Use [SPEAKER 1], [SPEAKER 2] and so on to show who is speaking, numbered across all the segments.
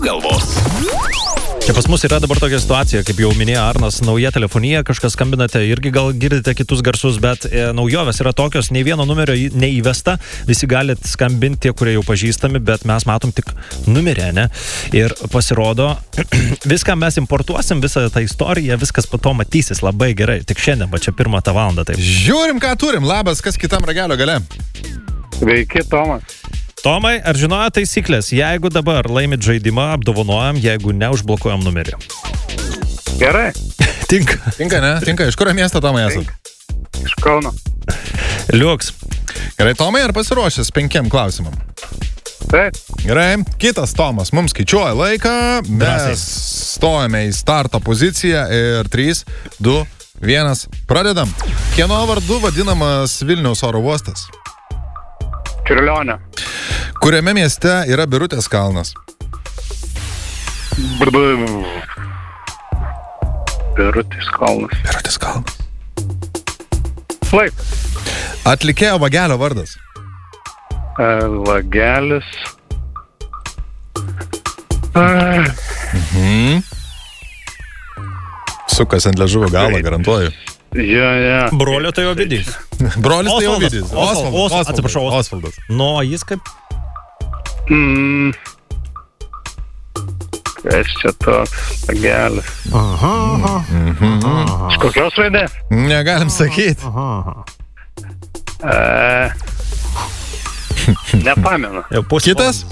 [SPEAKER 1] galvos.
[SPEAKER 2] Čia pas mus yra dabar tokia situacija, kaip jau minėjo Arnas, nauja telefonija, kažkas skambinate, irgi gal girdite kitus garsus, bet naujovės yra tokios, nei vieno numerio neįvesta, visi galit skambinti tie, kurie jau pažįstami, bet mes matom tik numerį, ne? Ir pasirodo, viską mes importuosim, visą tą istoriją, viskas po to matysis labai gerai, tik šiandien, va čia 1 valandą. Taip.
[SPEAKER 3] Žiūrim, ką turim, labas, kas kitam ragelio gale?
[SPEAKER 4] Sveiki, Tomas.
[SPEAKER 2] Tomai, ar žinojo taisyklės? Jeigu dabar laimit žaidimą, apdovanojam, jeigu ne, užblokuojam numerį.
[SPEAKER 4] Gerai.
[SPEAKER 2] Tinka.
[SPEAKER 3] Tinka, ne? Tinka. Iš kurio miesto, Tomai, esat?
[SPEAKER 4] Iš Kauno.
[SPEAKER 2] Liuks.
[SPEAKER 3] Gerai, Tomai, ar pasiruošęs 5 klausimam?
[SPEAKER 4] Taip.
[SPEAKER 3] Gerai, kitas Tomas mums skaičiuoja laiką,
[SPEAKER 2] Drąsiai.
[SPEAKER 3] mes stojame į starto poziciją ir 3, 2, 1, pradedam. Kieno vardu vadinamas Vilniaus oro uostas?
[SPEAKER 4] Čiurlionio.
[SPEAKER 3] Kuriame mieste yra Birutės kalnas?
[SPEAKER 4] Birutės kalnas.
[SPEAKER 3] Birutės kalnas.
[SPEAKER 4] Laik.
[SPEAKER 3] Atlikėjo Vagelio vardas?
[SPEAKER 4] Vagelis.
[SPEAKER 3] Sukas ant liežuvio galą, garantuoju.
[SPEAKER 4] Ja.
[SPEAKER 2] Brolio tai Ovidijus.
[SPEAKER 3] Brolis tai Ovidijus.
[SPEAKER 2] Atsiprašau,
[SPEAKER 3] Osvaldas.
[SPEAKER 2] Nu, jis kaip...
[SPEAKER 4] Kas čia toks? Vagelis. Iš kokios raidės?
[SPEAKER 3] Negalim sakyti.
[SPEAKER 4] Nepamenu.
[SPEAKER 3] Kitas?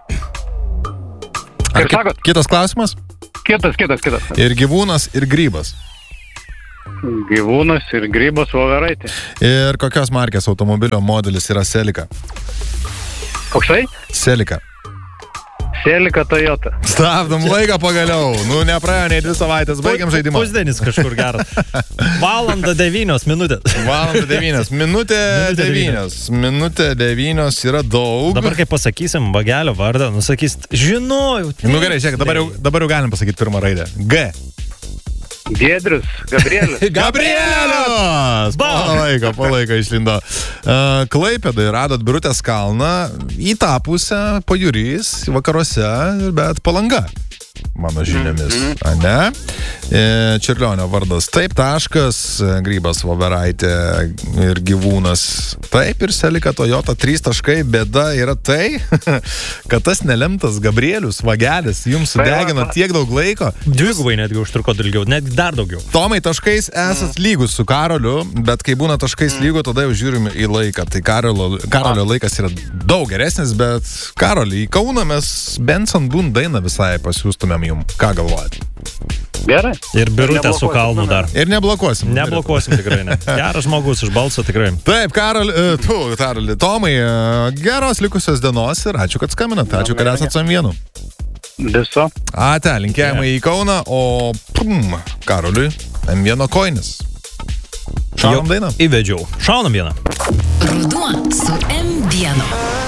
[SPEAKER 4] Kaip sakot?
[SPEAKER 3] Kitas klausimas?
[SPEAKER 4] Kitas.
[SPEAKER 3] Ir gyvūnas, ir grybas.
[SPEAKER 4] Gyvūnas ir grybas voveraitė.
[SPEAKER 3] Ir kokios markės automobilio modelis yra Celica?
[SPEAKER 4] Koksai?
[SPEAKER 3] Celica.
[SPEAKER 4] Celica Toyota.
[SPEAKER 3] Stabdom laiką pagaliau. Nu, nepraėjo nei 2 savaitės. Baigiam žaidimą.
[SPEAKER 2] Pusdienis kažkur geras. Valanda 9 minutės.
[SPEAKER 3] Valanda 9. Minutė 9. Minutė 9 yra daug.
[SPEAKER 2] Dabar kai pasakysim Vagelio vardą, nusakysit, žinojau.
[SPEAKER 3] Nu gerai, žiūrėk, dabar jau galim pasakyti pirmą raidę. G.
[SPEAKER 4] Giedrius. Gabrielis.
[SPEAKER 3] Gabrielius! Po laiko išlindo. Klaipėdai radot Birutės kalną į tą pusę, pajūrys, vakaruose, bet Palanga. Mano žiniomis, ne? Čiurlionio vardas taip, taškas, grybas voveraitė ir gyvūnas taip, ir Celica Toyota 3 taškai. Bėda yra tai, kad tas nelemtas Gabrielius Vagelis jums sudegino tiek daug laiko.
[SPEAKER 2] Dvigubai netgi užtruko ilgiau, netgi dar daugiau.
[SPEAKER 3] Tomai, taškais esat lygus su Karoliu, bet kai būna taškais lygu, tada jau žiūrim į laiką. Tai Karolio laikas yra daug geresnis, bet Karolį, į Kauną mes Benson Boone dainą visai pasiūstumėm jums. Ką galvojat?
[SPEAKER 4] Gerai.
[SPEAKER 2] Ir Birutė su kalnu dar.
[SPEAKER 3] Ir neblokuosim.
[SPEAKER 2] Neblokuosim tikrai, ne. Geras žmogus iš balso tikrai.
[SPEAKER 3] Taip, Karoli, Tomai, geros likusios dienos ir ačiū, kad skambinat. Ačiū, kad esat su M1.
[SPEAKER 4] Viso.
[SPEAKER 3] Ate, linkėjimai į Kauną, o Karoliui M1 koinis. Šaunam dainą?
[SPEAKER 2] Įvedžiau. Šaunam vieną.
[SPEAKER 5] Ruduo su M1.